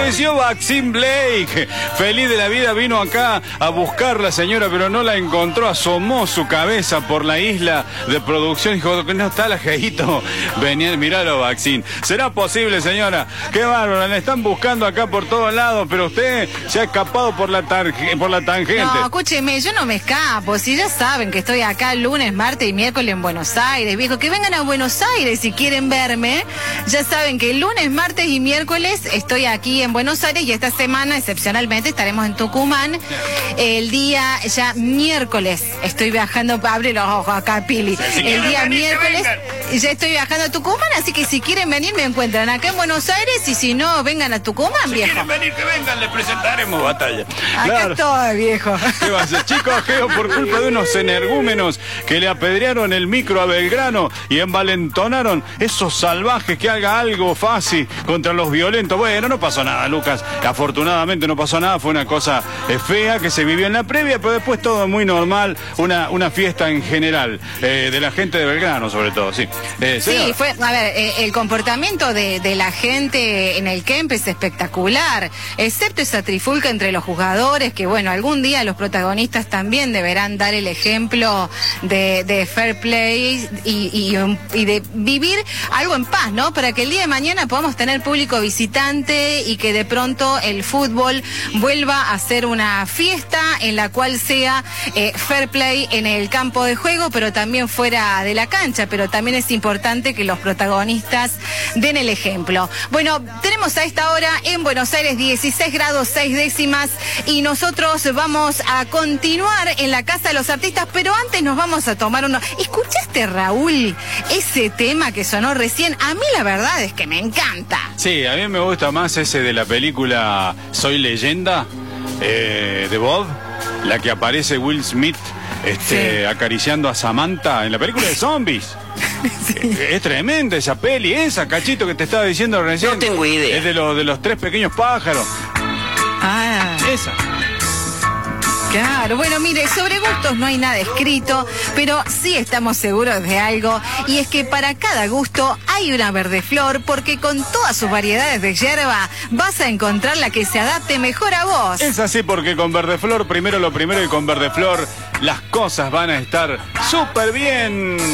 Apareció Maxine Blake. Feliz de la vida, vino acá a buscar la señora, pero no la encontró. Asomó su cabeza por la isla de producción y dijo que no está la Jeito. Venía, miralo, Maxine. ¿Será posible, señora? Qué bárbaro, la están buscando acá por todos lados, pero usted se ha escapado por la tangente. No, escúcheme, yo no me escapo. Si ya saben que estoy acá lunes, martes y miércoles en Buenos Aires, viejo, que vengan a Buenos Aires si quieren verme. Ya saben que lunes, martes y miércoles estoy aquí en Buenos Aires y esta semana, excepcionalmente, estaremos en Tucumán. El día ya miércoles estoy viajando, abre los ojos acá, Pili. El día miércoles ya estoy viajando a Tucumán, así que si quieren venir me encuentran acá en Buenos Aires y si no, vengan a Tucumán, viejo. Si quieren venir, que vengan, les presentaremos batalla. Acá estoy, viejo. ¿Qué va a hacer? Chico Ageo, por culpa de unos energúmenos que le apedrearon el micro a Belgrano y envalentonaron esos salvajes que haga algo fácil contra los violentos. Bueno, no pasó nada, Lucas. Afortunadamente no pasó nada. Fue una cosa fea que se vivió en la previa, pero después todo muy normal. Una fiesta en general de la gente de Belgrano, sobre todo. Sí, sí, fue, a ver, el comportamiento de la gente en el Kemp es espectacular, excepto esa trifulca entre los jugadores, que bueno, algún día los protagonistas también deberán dar el ejemplo de fair play y de vivir algo en paz, ¿no? Para que el día de mañana podamos tener público visitante y que de pronto el fútbol vuelva a ser una fiesta en la cual sea fair play en el campo de juego, pero también fuera de la cancha, pero también es importante que los protagonistas den el ejemplo. Bueno, tenemos a esta hora en Buenos Aires 16 grados 6 décimas y nosotros vamos a continuar en la Casa de los Artistas, pero antes nos vamos a tomar uno. ¿Escuchaste, Raúl, ese tema que sonó recién? A mí la verdad es que me encanta. Sí, a mí me gusta más ese de la película Soy Leyenda, de Bob, la que aparece Will Smith acariciando a Samantha en la película de zombies. Sí. Es tremenda esa peli, esa, Cachito, que te estaba diciendo recién. No tengo idea. Es de los tres pequeños pájaros. Ah. Esa. Claro, bueno, mire, sobre gustos no hay nada escrito, pero sí estamos seguros de algo, y es que para cada gusto hay una verdeflor, porque con todas sus variedades de hierba vas a encontrar la que se adapte mejor a vos. Es así, porque con verdeflor, primero lo primero, y con verdeflor las cosas van a estar súper bien.